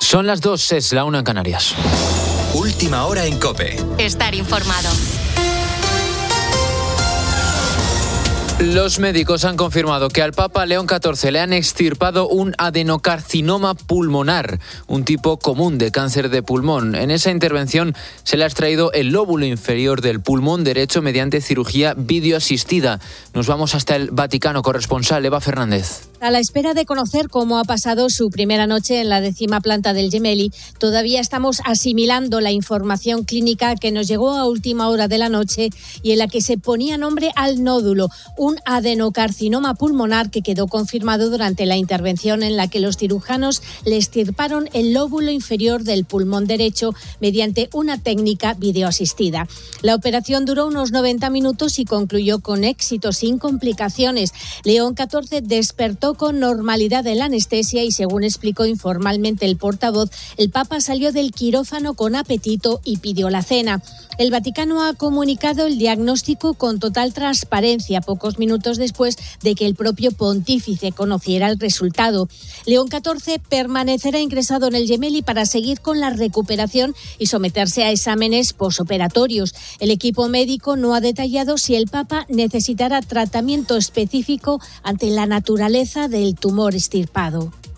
Son las 2, es la 1 en Canarias. Última hora en COPE. Estar informado. Los médicos han confirmado que al Papa León XIV le han extirpado un adenocarcinoma pulmonar, un tipo común de cáncer de pulmón. En esa intervención se le ha extraído el lóbulo inferior del pulmón derecho mediante cirugía videoasistida. Nos vamos hasta el Vaticano, corresponsal Eva Fernández. A la espera de conocer cómo ha pasado su primera noche en la 10ª planta del Gemelli, todavía estamos asimilando la información clínica que nos llegó a última hora de la noche y en la que se ponía nombre al nódulo, un adenocarcinoma pulmonar que quedó confirmado durante la intervención en la que los cirujanos le extirparon el lóbulo inferior del pulmón derecho mediante una técnica videoasistida. La operación duró unos 90 minutos y concluyó con éxito, sin complicaciones. León XIV despertó con normalidad de la anestesia y, según explicó informalmente el portavoz, el Papa salió del quirófano con apetito y pidió la cena. El Vaticano ha comunicado el diagnóstico con total transparencia, pocos minutos después de que el propio pontífice conociera el resultado. León XIV permanecerá ingresado en el Gemelli para seguir con la recuperación y someterse a exámenes posoperatorios. El equipo médico no ha detallado si el Papa necesitará tratamiento específico ante la naturaleza del tumor extirpado.